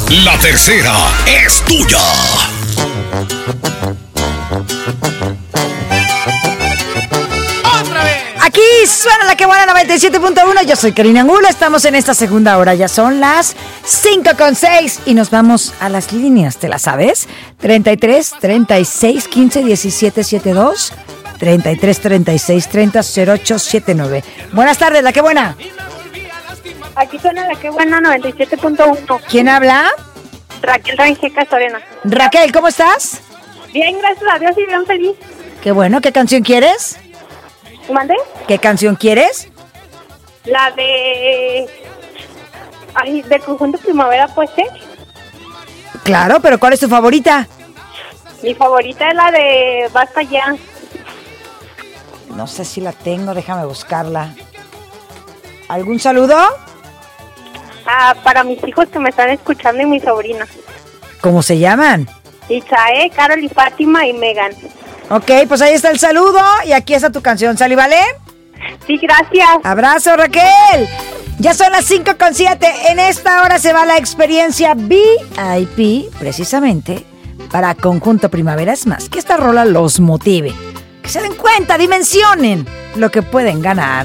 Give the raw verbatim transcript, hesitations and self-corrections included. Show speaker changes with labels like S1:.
S1: La tercera es tuya.
S2: ¡Otra vez!
S3: Aquí suena la que buena noventa y siete punto uno. Yo soy Karina Angulo. Estamos en esta segunda hora. Ya son las cinco con seis y nos vamos a las líneas. ¿Te las sabes? treinta y tres, treinta y seis, quince, diecisiete, setenta y dos. treinta y tres, treinta y seis, treinta, cero ocho setenta y nueve. Buenas tardes, la que buena.
S4: Aquí suena la que buena noventa y siete punto uno.
S3: ¿Quién habla?
S4: Raquel Rangel Castorena.
S3: Raquel, ¿cómo estás?
S4: Bien, gracias a Dios y bien feliz.
S3: Qué bueno. ¿Qué canción quieres?
S4: ¿Mandé?
S3: ¿Qué canción quieres?
S4: La de... Ay, del conjunto Primavera, pues, ¿eh?
S3: Claro, pero ¿cuál es tu favorita?
S4: Mi favorita es la de Basta Ya.
S3: No sé si la tengo, déjame buscarla. ¿Algún saludo?
S4: Ah, para mis hijos que me están escuchando y mis sobrinas.
S3: ¿Cómo se llaman?
S4: Isae, Carol y Fátima y Megan.
S3: Ok, pues ahí está el saludo y aquí está tu canción, ¿sale, vale?
S4: Sí, gracias.
S3: Abrazo, Raquel. Ya son las cinco con siete. En esta hora se va la experiencia V I P, precisamente, para Conjunto Primavera. Es más, que esta rola los motive. Que se den cuenta, dimensionen lo que pueden ganar.